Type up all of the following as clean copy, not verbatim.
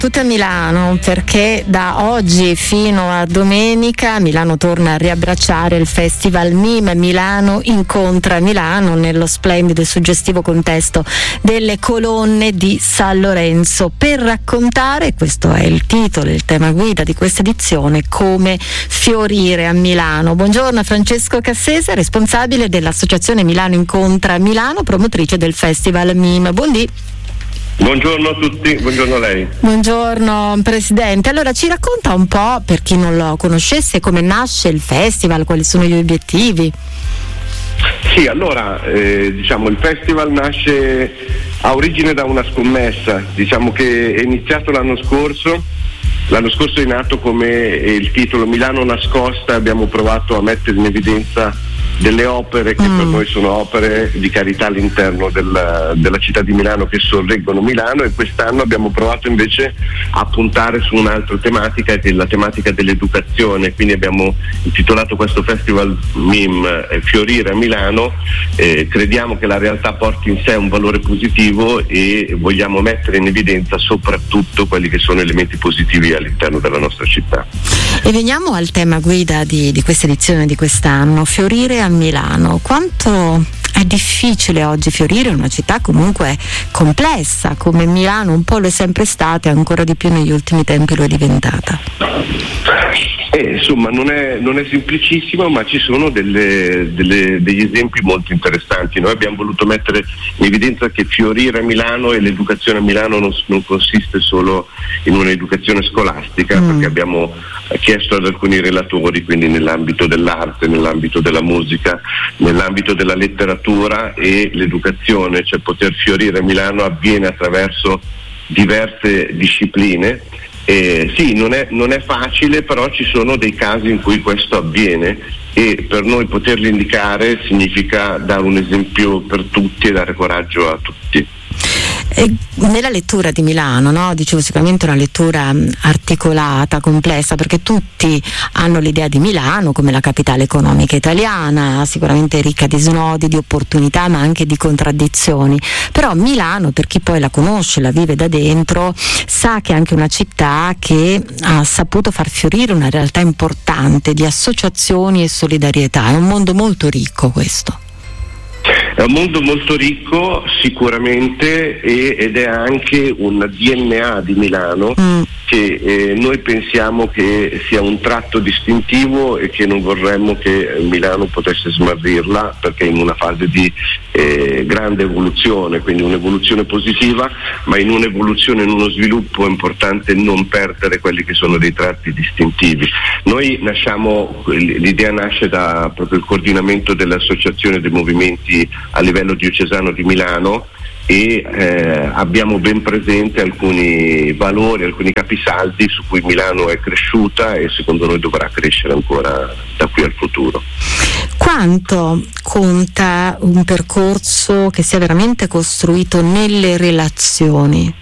Tutti a Milano, perché da oggi fino a domenica Milano torna a riabbracciare il Festival MIM. Milano incontra Milano nello splendido e suggestivo contesto delle colonne di San Lorenzo, per raccontare, questo è il titolo, il tema guida di questa edizione, come fiorire a Milano. Buongiorno a Francesco Cassese, responsabile dell'associazione Milano Incontra Milano, promotrice del Festival MIM. Buondì. Buongiorno a tutti, buongiorno a lei. Buongiorno Presidente. Allora ci racconta un po', per chi non lo conoscesse, come nasce il festival, quali sono gli obiettivi? Sì, allora il festival nasce a origine da una scommessa, diciamo che è iniziato l'anno scorso è nato come il titolo Milano Nascosta. Abbiamo provato a mettere in evidenza delle opere che per noi sono opere di carità all'interno della città di Milano, che sorreggono Milano, e quest'anno abbiamo provato invece a puntare su un'altra tematica, che è la tematica dell'educazione. Quindi abbiamo intitolato questo festival MIM Fiorire a Milano. Crediamo che la realtà porti in sé un valore positivo e vogliamo mettere in evidenza soprattutto quelli che sono elementi positivi all'interno della nostra città. E veniamo al tema guida di questa edizione di quest'anno, fiorire a Milano. Quanto è difficile oggi fiorire in una città comunque complessa come Milano, un po' lo è sempre stata e ancora di più negli ultimi tempi lo è diventata? Insomma non è semplicissimo, ma ci sono degli esempi molto interessanti. Noi abbiamo voluto mettere in evidenza che fiorire a Milano e l'educazione a Milano non consiste solo in un'educazione scolastica, perché abbiamo chiesto ad alcuni relatori, quindi nell'ambito dell'arte, nell'ambito della musica, nell'ambito della letteratura, e l'educazione, cioè poter fiorire a Milano, avviene attraverso diverse discipline. Sì, non è facile, però ci sono dei casi in cui questo avviene, e per noi poterli indicare significa dare un esempio per tutti e dare coraggio a tutti. Nella lettura di Milano, no? Dicevo, sicuramente una lettura articolata, complessa, perché tutti hanno l'idea di Milano come la capitale economica italiana, sicuramente ricca di snodi, di opportunità, ma anche di contraddizioni. Però Milano, per chi poi la conosce, la vive da dentro, sa che è anche una città che ha saputo far fiorire una realtà importante di associazioni e solidarietà. È un mondo molto ricco questo. È un mondo molto ricco sicuramente, ed è anche un DNA di Milano che noi pensiamo che sia un tratto distintivo e che non vorremmo che Milano potesse smarrirla, perché è in una fase di grande evoluzione, quindi un'evoluzione positiva, ma in un'evoluzione, in uno sviluppo è importante non perdere quelli che sono dei tratti distintivi. Noi l'idea nasce da proprio il coordinamento dell'associazione dei movimenti a livello diocesano di Milano, e abbiamo ben presente alcuni valori, alcuni capisaldi su cui Milano è cresciuta e secondo noi dovrà crescere ancora da qui al futuro. Quanto conta un percorso che sia veramente costruito nelle relazioni?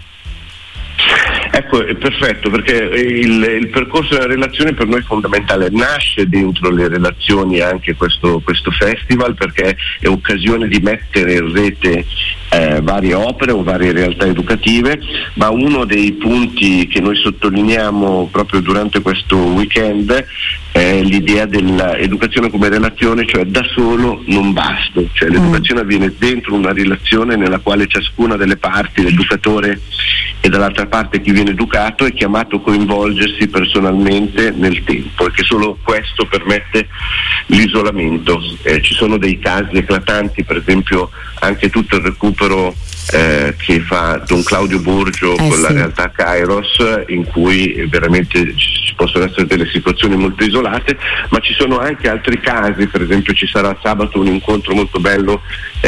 Ecco, è perfetto, perché il percorso della relazione per noi è fondamentale. Nasce dentro le relazioni anche questo festival, perché è occasione di mettere in rete varie opere o varie realtà educative, ma uno dei punti che noi sottolineiamo proprio durante questo weekend è l'idea dell'educazione come relazione, cioè da solo non basta, cioè l'educazione avviene dentro una relazione nella quale ciascuna delle parti, l'educatore e dall'altra parte chi viene educato, è chiamato a coinvolgersi personalmente nel tempo, e che solo questo permette l'isolamento. Ci sono dei casi eclatanti, per esempio anche tutto il recupero che fa Don Claudio Burgio con la realtà Kairos, in cui veramente ci possono essere delle situazioni molto isolate, ma ci sono anche altri casi. Per esempio ci sarà sabato un incontro molto bello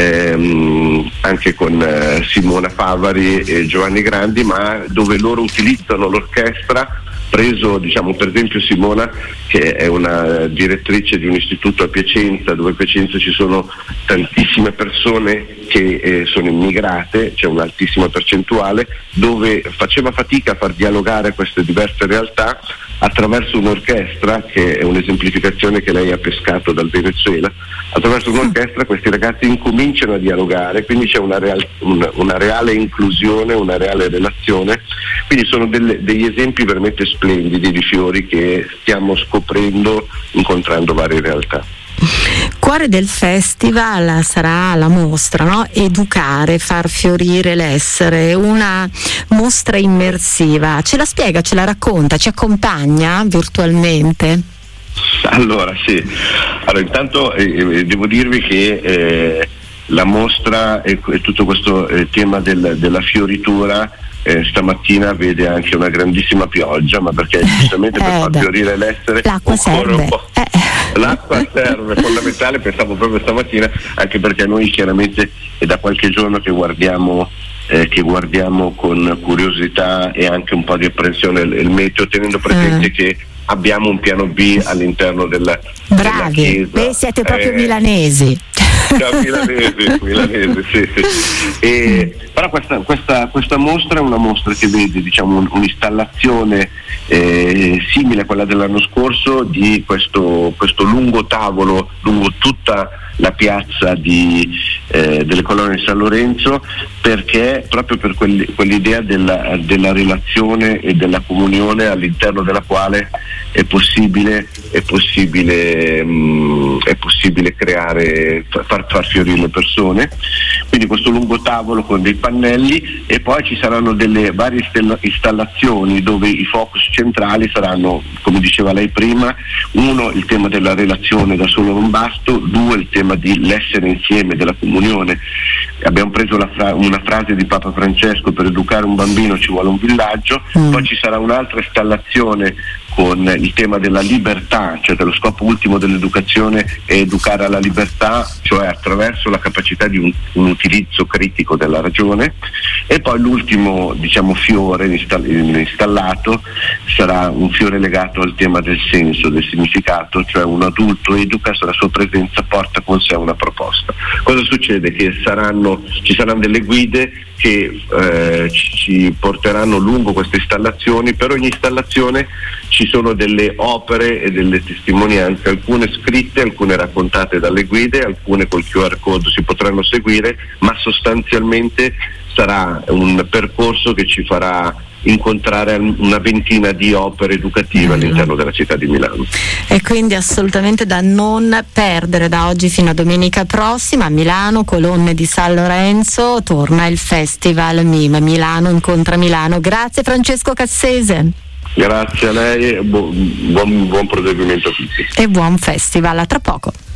anche con Simona Favari e Giovanni Grandi, ma dove loro utilizzano l'orchestra, preso per esempio Simona, che è una direttrice di un istituto a Piacenza, dove a Piacenza ci sono tantissime persone che sono immigrate, c'è un'altissima percentuale, dove faceva fatica a far dialogare queste diverse realtà attraverso un'orchestra, che è un'esemplificazione che lei ha pescato dal Venezuela. Attraverso un'orchestra questi ragazzi incominciano a dialogare, quindi c'è una reale inclusione, una reale relazione, quindi sono degli esempi veramente splendidi di fiori che stiamo scoprendo incontrando varie realtà. Cuore del festival sarà la mostra, no? Educare, far fiorire l'essere, una mostra immersiva. Ce la spiega, ce la racconta, ci accompagna virtualmente? Allora sì, intanto devo dirvi che la mostra e tutto questo tema della fioritura stamattina vede anche una grandissima pioggia, ma perché giustamente per far fiorire l'essere l'acqua serve. Un po'. L'acqua serve, è fondamentale, pensavo proprio stamattina, anche perché noi chiaramente è da qualche giorno che guardiamo con curiosità e anche un po' di apprensione il meteo, tenendo presente che abbiamo un piano B all'interno della Bravi, chiesa. Siete proprio milanesi. Milanese, sì. Però questa mostra è una mostra che vede, diciamo, un'installazione simile a quella dell'anno scorso di questo lungo tavolo lungo tutta la piazza delle colonne di San Lorenzo, perché proprio per quell'idea della relazione e della comunione all'interno della quale è possibile creare, far fiorire le persone. Quindi questo lungo tavolo con dei pannelli, e poi ci saranno delle varie installazioni dove i focus centrali saranno, come diceva lei prima, uno il tema della relazione da solo non basto, due il tema di l'essere insieme, della comunione. Abbiamo preso una frase di Papa Francesco: per educare un bambino ci vuole un villaggio. Poi ci sarà un'altra installazione con il tema della libertà, cioè che lo scopo ultimo dell'educazione è educare alla libertà, cioè attraverso la capacità di un utilizzo critico della ragione. E poi l'ultimo, diciamo, fiore installato sarà un fiore legato al tema del senso, del significato, cioè un adulto educa se la sua presenza porta con sé una proposta. Cosa succede? Che ci saranno delle guide che ci porteranno lungo queste installazioni. Per ogni installazione ci sono delle opere e delle testimonianze, alcune scritte, alcune raccontate dalle guide, alcune col QR code si potranno seguire, ma sostanzialmente sarà un percorso che ci farà incontrare una ventina di opere educative all'interno della città di Milano. E quindi assolutamente da non perdere, da oggi fino a domenica prossima a Milano, Colonne di San Lorenzo, torna il Festival MIME, Milano incontra Milano. Grazie Francesco Cassese. Grazie a lei e buon proseguimento a tutti. E buon festival, a tra poco.